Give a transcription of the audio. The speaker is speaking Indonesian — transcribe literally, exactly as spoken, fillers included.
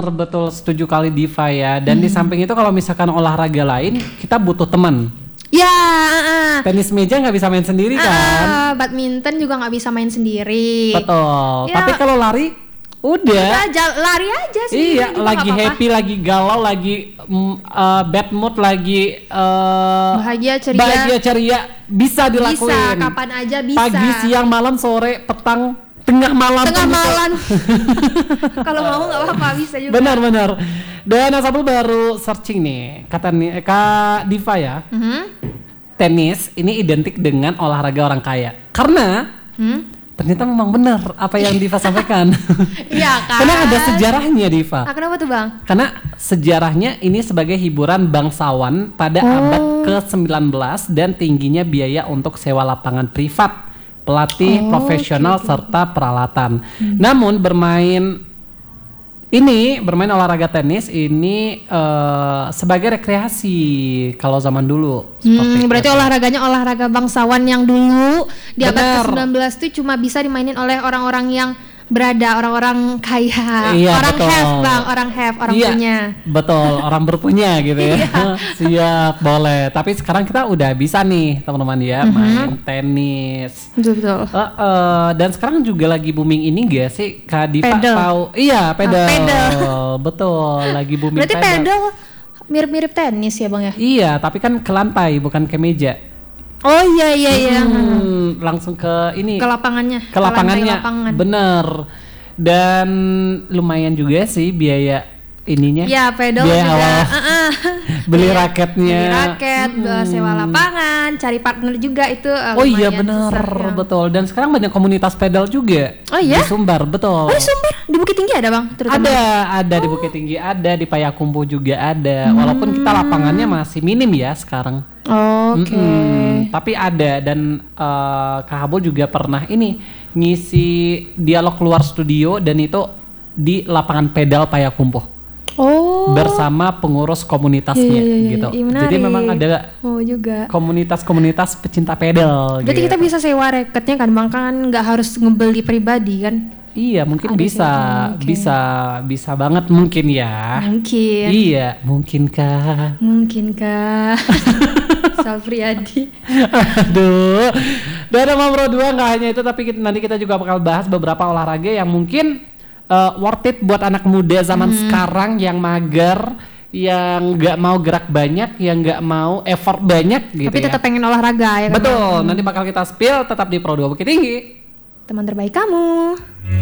Bener, betul, setuju kali Diva ya. Dan hmm. di samping itu kalau misalkan olahraga lain, kita butuh teman. Ya, uh, tenis meja nggak bisa main sendiri kan? Uh, badminton juga nggak bisa main sendiri. Betul. Ya. Tapi kalau lari, udah. Udah, lari aja sih. Iya, lagi happy, lagi galau, lagi uh, bad mood, lagi uh, bahagia ceria. Bahagia ceria bisa dilakuin. Bisa, kapan aja bisa. Pagi, siang, malam, sore, petang, tengah malam. Tengah malam. Kalau mau nggak apa-apa bisa juga. Benar-benar. Dan Asabel baru searching nih, kata nih Kak Diva ya. Mm-hmm. Tenis ini identik dengan olahraga orang kaya. Karena hmm? ternyata memang benar apa yang Diva sampaikan. Iya kan? Karena ada sejarahnya Diva. Nah, kenapa tuh Bang? Karena sejarahnya ini sebagai hiburan bangsawan pada oh. abad ke sembilan belas dan tingginya biaya untuk sewa lapangan privat, pelatih oh, profesional okay. serta peralatan. Hmm. Namun bermain ini bermain olahraga tenis ini uh, sebagai rekreasi kalau zaman dulu. Hmm, berarti itu. Olahraganya olahraga bangsawan yang dulu di abad ke sembilan belas itu cuma bisa dimainin oleh orang-orang yang berada, orang-orang kaya, iya, orang betul. have Bang, orang have, orang iya, punya. Betul, orang berpunya gitu ya. Siap, boleh. Tapi sekarang kita udah bisa nih teman-teman ya mm-hmm. main tenis. Betul betul. Uh, uh, dan sekarang juga lagi booming ini gak sih Kak Diva pedal. tahu? Iya, pedal. Ah, pedal. Betul, lagi booming. Berarti pedal. pedal mirip-mirip tenis ya Bang ya? Iya, tapi kan ke lantai bukan ke meja. Oh iya iya iya. Hmm, langsung ke ini. Ke lapangannya. Ke lapangannya. Lapangan. Bener. Dan lumayan juga sih biaya ininya. Ya pedal biaya juga. Awal. Uh-uh. Beli raketnya. Beli raket, hmm. sewa lapangan, cari partner juga itu. Uh, oh iya benar, betul. Dan sekarang banyak komunitas pedal juga. Oh iya. Di Sumbar, betul. Oh di Sumbar, di Bukit Tinggi ada Bang? Terutama. Ada, ada oh. di Bukit Tinggi ada, di Payakumbuh juga ada. Hmm. Walaupun kita lapangannya masih minim ya sekarang. Oh, Oke. Okay. Mm-mm, tapi ada dan uh, Kak Habul juga pernah ini ngisi dialog keluar studio dan itu di lapangan pedal Payakumbuh. Oh. Bersama pengurus komunitasnya yeah, yeah, yeah, gitu. Yeah, Jadi memang ada oh, juga. komunitas-komunitas pecinta pedal. Berarti gitu. Kita bisa sewa raketnya kan, Bang, kan nggak harus ngebeli pribadi kan? Iya, mungkin ada bisa, okay. bisa, bisa banget mungkin ya. Mungkin. Iya, mungkinkah? Mungkinkah? Salpriadi. Aduh. Dan sama Bro dua nggak hanya itu, tapi kita, nanti kita juga bakal bahas beberapa olahraga yang mungkin uh, worth it buat anak muda zaman hmm. sekarang yang mager, yang nggak mau gerak banyak, yang nggak mau effort banyak gitu. Tapi ya. tetap pengen olahraga ya kan? Betul. Hmm. Nanti bakal kita spill tetap di Pro dua Bukit Tinggi. Teman terbaik kamu.